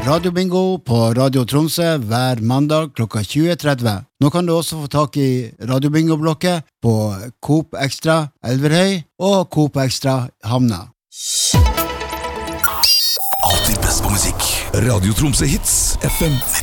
radiobingo på Radio Tromsø hver mandag klokka 20:30. Nå kan du også få tak i radiobingo-blokket på Coop Extra Elverhøy og Coop Extra Hamna. Alltid best på musikk. Radio Tromsø Hits FM